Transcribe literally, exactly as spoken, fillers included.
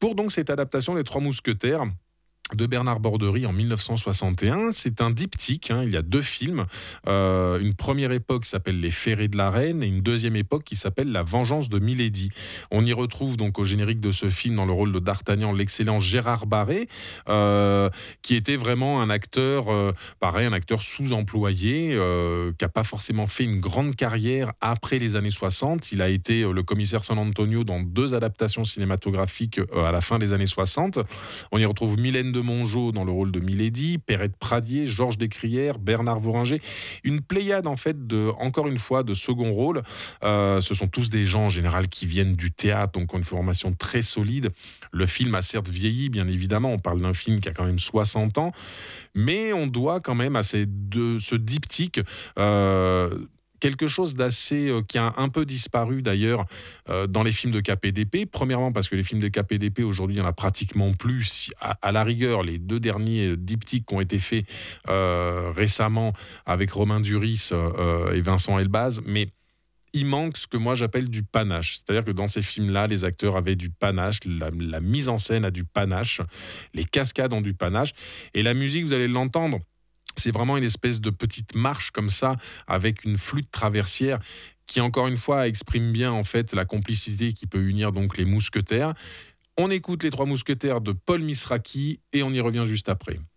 pour donc cette adaptation des Trois Mousquetaires de Bernard Borderie en dix-neuf cent soixante et un. C'est un diptyque, hein, il y a deux films. Euh, une première époque qui s'appelle Les Ferrets de la Reine et une deuxième époque qui s'appelle La Vengeance de Milady. On y retrouve donc au générique de ce film, dans le rôle de D'Artagnan, l'excellent Gérard Barré, euh, qui était vraiment un acteur, euh, pareil, un acteur sous-employé, euh, qui n'a pas forcément fait une grande carrière après les années soixante. Il a été euh, le commissaire San Antonio dans deux adaptations cinématographiques euh, à la fin des années soixante. On y retrouve Mylène de Mongeau dans le rôle de Milady, Perrette Pradier, Georges Descrières, Bernard Vouringer, une pléiade en fait de, encore une fois, de second rôle. Euh, ce sont tous des gens en général qui viennent du théâtre, donc ont une formation très solide. Le film a certes vieilli, bien évidemment, on parle d'un film qui a quand même soixante ans, mais on doit quand même à ces deux, ce diptyque euh, quelque chose d'assez euh, qui a un peu disparu d'ailleurs euh, dans les films de K P D P. Premièrement parce que les films de K P D P aujourd'hui il y en a pratiquement plus. Si, à, à la rigueur, les deux derniers diptyques qui ont été faits euh, récemment avec Romain Duris euh, et Vincent Elbaz, mais il manque ce que moi j'appelle du panache. C'est-à-dire que dans ces films-là, les acteurs avaient du panache, la, la mise en scène a du panache, les cascades ont du panache, et la musique, vous allez l'entendre, c'est vraiment une espèce de petite marche comme ça, avec une flûte traversière qui, encore une fois, exprime bien en fait la complicité qui peut unir donc les mousquetaires. On écoute Les Trois Mousquetaires de Paul Misraki et on y revient juste après.